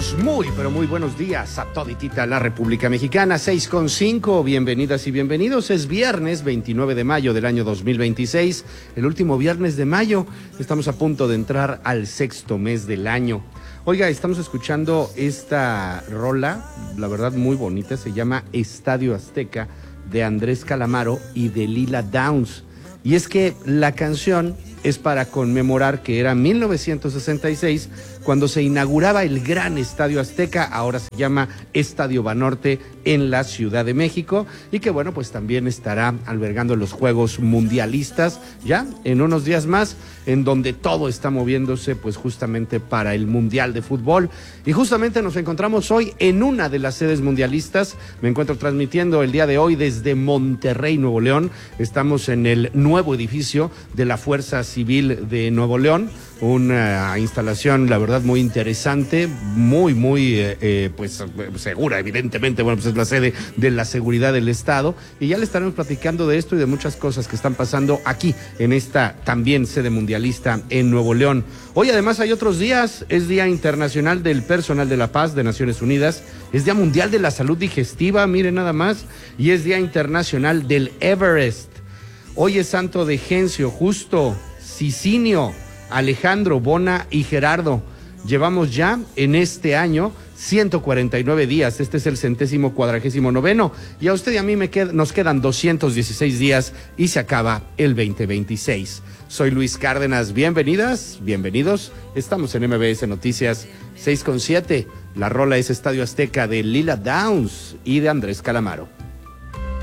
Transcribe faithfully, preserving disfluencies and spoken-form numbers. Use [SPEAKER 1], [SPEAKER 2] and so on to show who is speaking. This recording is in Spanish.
[SPEAKER 1] Amigos, muy pero muy buenos días a toditita la República Mexicana, seis con cinco, bienvenidas y bienvenidos. Es viernes veintinueve de mayo del año dos mil veintiséis, el último viernes de mayo. Estamos a punto de entrar al sexto mes del año. Oiga, estamos escuchando esta rola, la verdad muy bonita, se llama Estadio Azteca, de Andrés Calamaro y de Lila Downs. Y es que la canción es para conmemorar que era mil novecientos sesenta y seis cuando se inauguraba el gran Estadio Azteca, ahora se llama Estadio Banorte, en la Ciudad de México, y que bueno, pues también estará albergando los Juegos Mundialistas ya en unos días más, en donde todo está moviéndose pues justamente para el Mundial de Fútbol. Y justamente nos encontramos hoy en una de las sedes mundialistas. Me encuentro transmitiendo el día de hoy desde Monterrey, Nuevo León. Estamos en el nuevo edificio de la Fuerza Civil de Nuevo León, una instalación, la verdad, muy interesante, muy, muy, eh, eh, pues, segura, evidentemente. Bueno, pues es la sede de la seguridad del Estado, y ya le estaremos platicando de esto y de muchas cosas que están pasando aquí, en esta también sede mundialista en Nuevo León. Hoy, además, hay otros días. Es Día Internacional del Personal de la Paz de Naciones Unidas, es Día Mundial de la Salud Digestiva, miren nada más, y es Día Internacional del Everest. Hoy es santo de Gencio, Justo, Cicinio, Alejandro, Bona y Gerardo. Llevamos ya en este año ciento cuarenta y nueve días, este es el centésimo cuadragésimo noveno, y a usted y a mí me qued- nos quedan doscientos dieciséis días y se acaba el veinte veintiséis. Soy Luis Cárdenas, bienvenidas, bienvenidos, estamos en M B S Noticias seis con siete, la rola es Estadio Azteca de Lila Downs y de Andrés Calamaro.